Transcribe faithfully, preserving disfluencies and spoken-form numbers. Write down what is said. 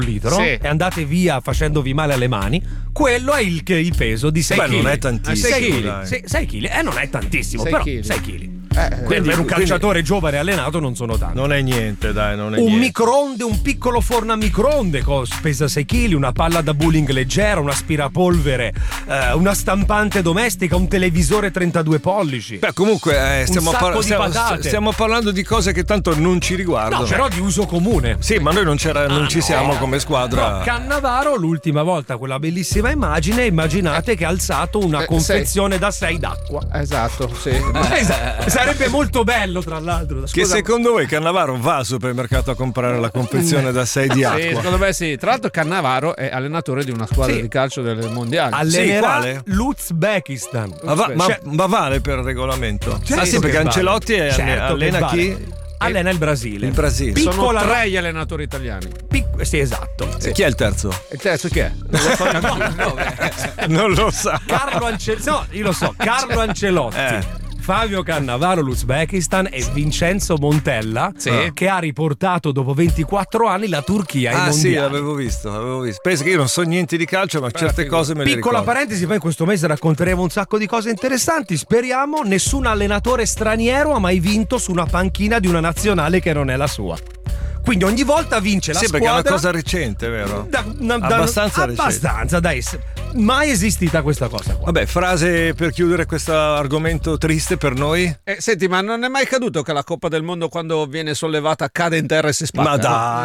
litro Sì. e andate via facendovi male alle mani, quello è il, il peso di sei Beh, chili. non è tantissimo, sei chili. dai. Sì, sei chili. Eh, non è tantissimo, sei però chili. sei chili. Eh, Quindi per un quindi- calciatore giovane allenato non sono tanti. Non è niente, dai, non è Un niente. microonde, un piccolo forno a microonde cos- pesa sei chili, una palla da bowling leggera, un aspirapolvere, eh, una stampante domestica, un televisore trentadue pollici. Beh, comunque eh, stiamo, sacco par- di stiamo, patate. stiamo parlando di cose che tanto non ci riguardano. No, però di uso comune. Sì, ma noi non, c'era, non Ah, ci no. siamo come squadra. No, Cannavaro l'ultima volta quella bellissima immagine, immaginate che ha alzato una Eh, confezione da sei d'acqua. Esatto, sì. Eh, sarebbe molto bello tra l'altro. Che Scusa, secondo voi Cannavaro va al supermercato a comprare la confezione da sei di Sì, acqua? secondo me sì. Tra l'altro Cannavaro è allenatore di una squadra Sì. di calcio del mondiale. allenerà Sì, quale? l'Uzbekistan. Ma, va, ma- Cioè- ma vale per regolamento? Certo ah sì, che perché vale. Ancelotti è- Certo allena che vale. chi? Allena il Brasile. Il Brasile. Sono Piccola tre gli allenatori italiani. pic- sì, esatto. E chi è il terzo? Il terzo chi è? Non lo so neanche. Non lo sa. Carlo Ancelotti. No, io lo so, Carlo Ancelotti. Eh. Fabio Cannavaro, l'Uzbekistan e Vincenzo Montella, Sì. che ha riportato dopo ventiquattro anni la Turchia ai Ah sì, mondiali. l'avevo visto, l'avevo visto. Penso che io non so niente di calcio, ma certe cose me le Piccola ricordo. parentesi, poi questo mese racconteremo un sacco di cose interessanti. Speriamo nessun allenatore straniero ha mai vinto su una panchina di una nazionale che non è la sua. Quindi ogni volta vince la Sì, perché è squadra. una cosa recente, vero? Da- una- da- Abbastanza recente. abbastanza, dai. s- Mai esistita questa cosa qua. Vabbè, frase per chiudere questo argomento triste per noi. Eh, senti, ma non è mai caduto che la Coppa del Mondo quando viene sollevata cade in terra e si spacca? Ma no? dai.